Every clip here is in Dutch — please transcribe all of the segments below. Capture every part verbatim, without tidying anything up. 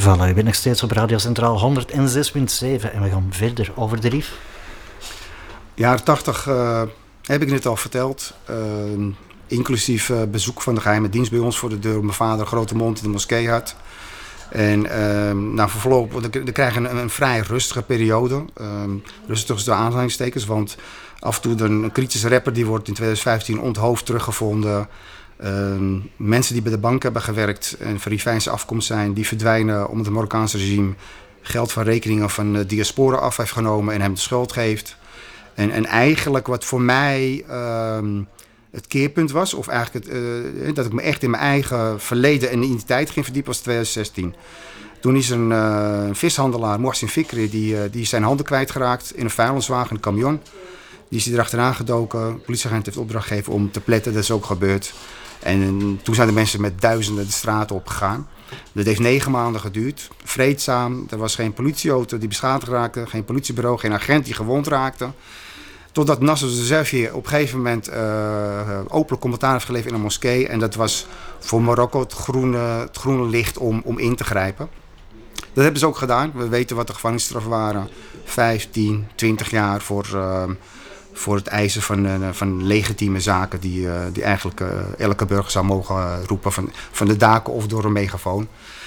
Voilà, je bent nog steeds op Radio Centraal honderdzes komma zeven en we gaan verder over de R I F. Jaren tachtig uh, heb ik net al verteld. Uh, inclusief uh, bezoek van de geheime dienst bij ons voor de deur. Mijn vader een grote mond in de moskee had. En uh, nou, vervolgens, we krijgen een, een vrij rustige periode. Uh, rustig is de aanhalingstekens, want af en toe een, een kritische rapper die wordt in twintig vijftien onthoofd teruggevonden. Uh, mensen die bij de bank hebben gewerkt en van Rivijnse afkomst zijn, die verdwijnen omdat het Marokkaanse regime geld van rekeningen van de diaspora af heeft genomen en hem de schuld geeft. En, en eigenlijk wat voor mij uh, het keerpunt was, of eigenlijk het, uh, dat ik me echt in mijn eigen verleden en identiteit ging verdiepen, was twintig zestien. Toen is een uh, vishandelaar, Mohsin Fikri, die, uh, die is zijn handen kwijtgeraakt in een vuilniswagen, een camion. Die is hij erachteraan gedoken. De politieagent heeft opdracht gegeven om te pletten. Dat is ook gebeurd. En toen zijn de mensen met duizenden de straten op gegaan. Dat heeft negen maanden geduurd. Vreedzaam. Er was geen politieauto die beschadigd raakte. Geen politiebureau, geen agent die gewond raakte. Totdat Nasser Zevier op een gegeven moment uh, openlijk commentaar heeft geleverd in een moskee. En dat was voor Marokko het groene, het groene licht om, om in te grijpen. Dat hebben ze ook gedaan. We weten wat de gevangenisstraffen waren. vijftien, twintig jaar voor... Uh, voor het eisen van, uh, van legitieme zaken die, uh, die eigenlijk uh, elke burger zou mogen uh, roepen van, van de daken of door een megafoon.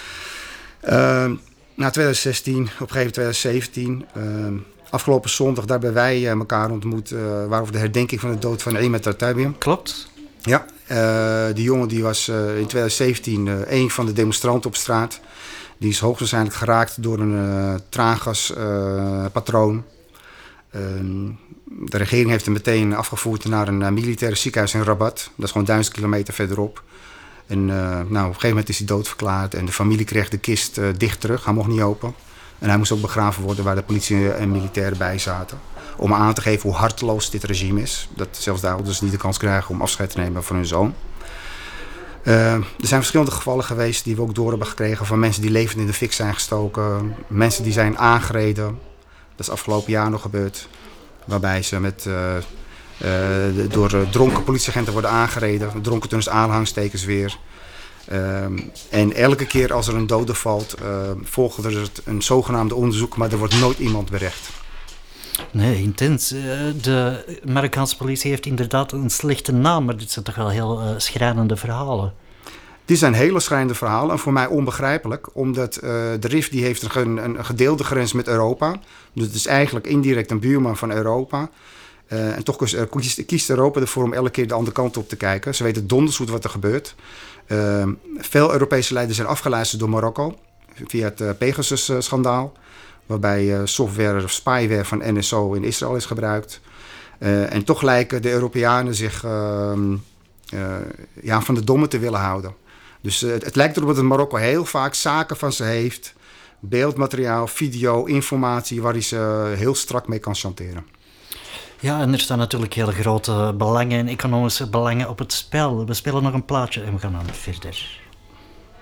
Uh, na twintig zestien, op een gegeven moment twintig zeventien, uh, afgelopen zondag, daar hebben wij uh, elkaar ontmoet, uh, waarover de herdenking van de dood van Imad Tartawian. Klopt. Ja, uh, die jongen die was uh, in twintig zeventien uh, een van de demonstranten op straat. Die is hoogstwaarschijnlijk geraakt door een uh, traangaspatroon. Uh, De regering heeft hem meteen afgevoerd naar een uh, militaire ziekenhuis in Rabat. Dat is gewoon duizend kilometer verderop. En uh, nou, op een gegeven moment is hij doodverklaard. En de familie kreeg de kist uh, dicht terug. Hij mocht niet open. En hij moest ook begraven worden waar de politie en militairen bij zaten. Om aan te geven hoe harteloos dit regime is. Dat zelfs de ouders niet de kans krijgen om afscheid te nemen van hun zoon. Uh, er zijn verschillende gevallen geweest die we ook door hebben gekregen. Van mensen die levend in de fik zijn gestoken. Mensen die zijn aangereden. Dat is afgelopen jaar nog gebeurd. Waarbij ze met, uh, uh, door uh, dronken politieagenten worden aangereden. Dronken tussen aanhangstekens weer. Um, en elke keer als er een dode valt, uh, volgt er een zogenaamde onderzoek, maar er wordt nooit iemand berecht. Nee, intens. Uh, de Marokkaanse politie heeft inderdaad een slechte naam, maar dit zijn toch wel heel uh, schrijnende verhalen. Dit zijn hele schrijnende verhalen en voor mij onbegrijpelijk, omdat uh, de R I F die heeft een, een gedeelde grens met Europa. Dus het is eigenlijk indirect een buurman van Europa. Uh, en toch kiest, kiest Europa ervoor om elke keer de andere kant op te kijken. Ze weten donders goed wat er gebeurt. Uh, veel Europese leiders zijn afgeluisterd door Marokko via het uh, Pegasus-schandaal. Waarbij uh, software of spyware van N S O in Israël is gebruikt. Uh, en toch lijken de Europeanen zich uh, uh, ja, van de domme te willen houden. Dus uh, het, het lijkt erop dat Marokko heel vaak zaken van ze heeft. Beeldmateriaal, video, informatie waar hij ze heel strak mee kan chanteren. Ja, en er staan natuurlijk hele grote belangen en economische belangen op het spel. We spelen nog een plaatje en we gaan dan verder.